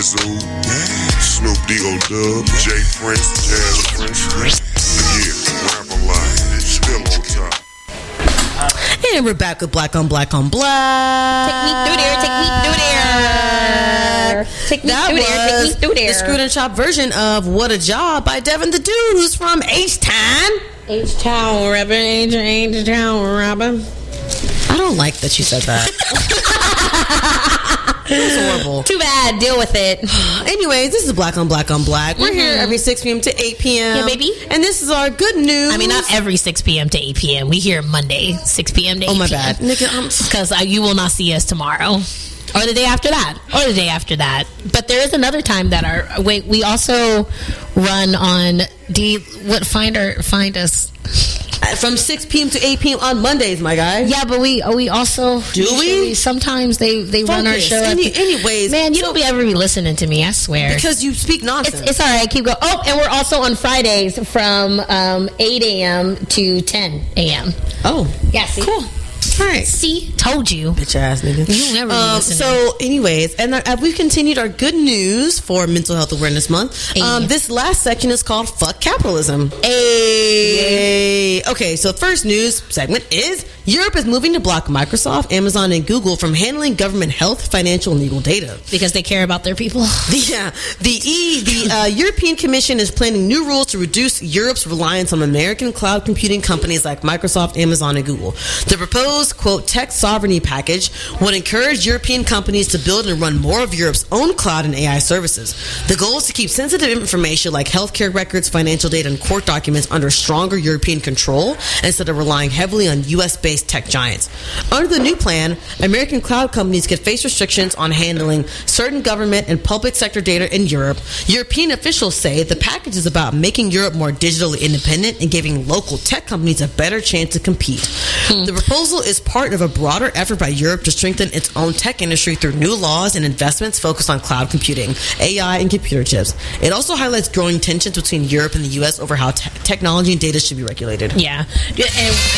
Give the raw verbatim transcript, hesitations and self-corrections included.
Zoo, Snoop D-O Dub, Jay Prince, Jazz Prince. Yeah, rap a lot. Still on top. And we're back with Black on Black on Black. Take me through there, take me through there. Take me That through there, take me was through there. the Screwed and Chopped version of What a Job by Devin the Dude, who's from H-Town. H-Town, Robin, H-Town, Robin. I don't like that you said that. It was horrible. Too bad, deal with it. Anyways, this is Black on Black on Black. We're Mm-hmm. here every six p.m. to eight p.m. Yeah, baby. And this is our good news. I mean, not every six p.m. to eight p.m. We here Monday, six p.m. to eight p.m. Oh, my bad. Nigga, I'm... Because uh, you will not see us tomorrow. Or the day after that. Or the day after that. But there is another time that our... Wait, we also run on... Do you, what, find, our, find us... From six p.m. to eight p.m. on Mondays, my guy. Yeah, but we we also... Do we? Sometimes they, they run our Focus. show. Any, at the, anyways. man, you don't be ever be listening to me, I swear. Because you speak nonsense. It's, it's all right. Keep going. Oh, and we're also on Fridays from um, eight a.m. to ten a.m. Oh. Yeah, see? Cool. All right. See? Told you. Bitch ass nigga. You never um, listen. So, anyways, and uh, we've continued our good news for Mental Health Awareness Month. Hey. Um, this last section is called Fuck Capitalism. Hey. Okay, so first news segment is Europe is moving to block Microsoft, Amazon, and Google from handling government health, financial, and legal data. Because they care about their people. The, uh, the, e, the uh, European Commission is planning new rules to reduce Europe's reliance on American cloud computing companies like Microsoft, Amazon, and Google. The proposed, quote, tech sovereignty package would encourage European companies to build and run more of Europe's own cloud and A I services. The goal is to keep sensitive information like healthcare records, financial data, and court documents under stronger European control instead of relying heavily on U S-based tech giants. Under the new plan, American cloud companies could face restrictions on handling certain government and public sector data in Europe. European officials say the package is about making Europe more digitally independent and giving local tech companies a better chance to compete. Hmm. The proposal is part of a broader effort by Europe to strengthen its own tech industry through new laws and investments focused on cloud computing, A I, and computer chips. It also highlights growing tensions between Europe and the U S over how te- technology and data should be regulated. Yeah. And